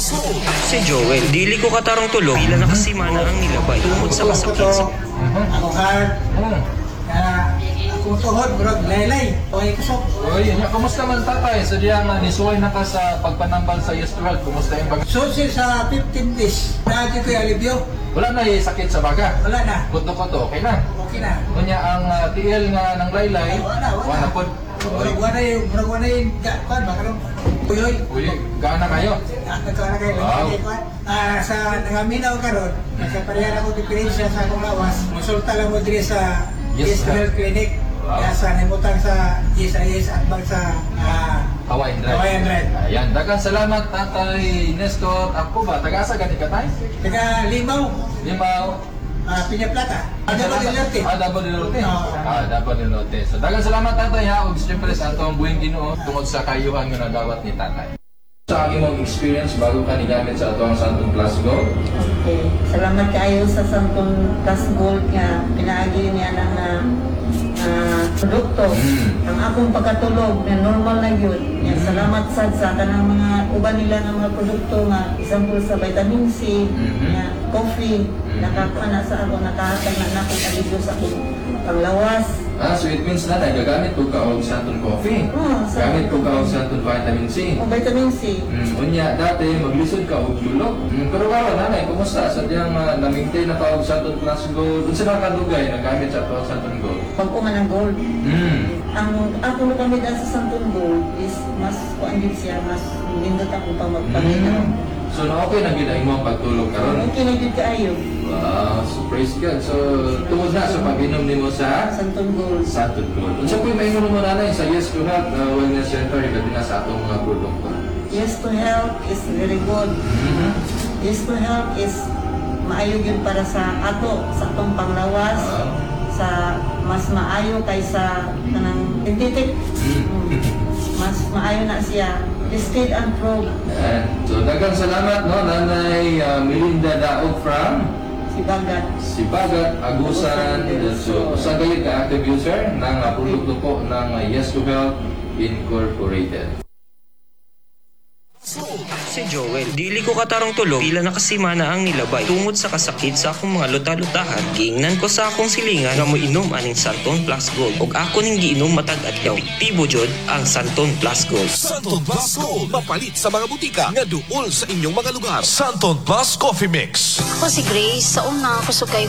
Si Joel, dili ko katarong tulog, ila nakasimana ang nilabay tungod sa kasakit sa... Ako hard. Ako tuhod, bro, laylay. Okay, kusok. O yun, kamusta man tatay? So diyan nga, nisuway na ka sa pagpanambal sa Yestrad. Kumusta yung Susi sa 15 days. Dati ko yung alibyo. Wala na yung sakit sa baga? Wala na. Kuto-kuto, okay na? Okay na. Kunya ang TL nga ng laylay, wala po. Wala yung gakpan, baka nung puyoy. Uy, gaana kayo? Nagkawa na kayo. Wow. Sa nangaminaw ka ron, nagkaparihan ako diferensya sa akong lawas. Musulta lang mo diri sa Yes, Health Clinic. Wow. Kaya sa nimutang sa GSIS at bang sa Hawaiian Drive. Hawaiian Drive. Ayan, dagang salamat Tatay Nestor. Ako ba, taga-asa gani ka tayo? Taga Limaw, Limaw. Piña Plata. Ada ba din Norte? Dabo del Norte. Oo. Dabo del Norte. So dagang salamat tatay ha, ug siyempre sa atong buhing Ginoo tungod sa kayuhan nga nagawat ni tatay. Sa aking mong experience bago ka nigamit sa atong Santong Plus Gold. Okay. Salamat kayo sa Santong Plus Gold nga pinaagi niya ng produkto. Ang akong pagkatulog na normal na yun. Yan, salamat sad sa kanang mga uban nila ng mga produkto nga example sa vitamin C, nga coffee, nakakaana sa ako, nakahatag na akong alibyo sa akong panglawas. So it means na nagagamit ko ka og Santong Coffee. Gamit ko ka og Santong Vitamin C. O vitamin C. Unya, dati maglisod ka og tulog. Pero karon nanay, kumusta? Sadyang na-maintain na ka og Santong Plus Gold. Unsa na kadugay nagamit sa atong Santong Gold? Pag-uma ng gold. Ang akong nakamit sa Santong Gold is mas kuandit siya, mas lindot akong pamagpaginaw. So na okay na gid ang imong pagtulog karon. Okay na yun kaayo. Wow, so praise God. So tungod na sa pag-inom nimo sa Santong Gold. Santong Gold. Unsa po may ingon mo nanay sa Yes to Health Wellness Center iba't na sa atong mga produkto? Yes to Health is very good. Yes to Health is maayo yun para sa ato, sa atong panglawas, sa mas maayo kaysa kanang tintitik. Mas maayo na siya. Listed and proved. So daghang salamat no Nanay Melinda Daog from Sibagat. Agusan. So sa gayud ka active user ng produkto po ng Yes to Health Incorporated. Si Joel, dili ko katarong tulog, ila nakasimana ang nilabay tungod sa kasakit sa akong mga luta-lutahan. Giingnan ko sa akong silingan nga moinom aning Santong Plus Gold ug ako ning giinom matag adlaw. Tibo jud ang Santong Plus Gold. Santong Plus Gold, mapalit sa mga butika nga duol sa inyong mga lugar. Santong Plus Coffee Mix. Ako si Grace, sa una ako sukay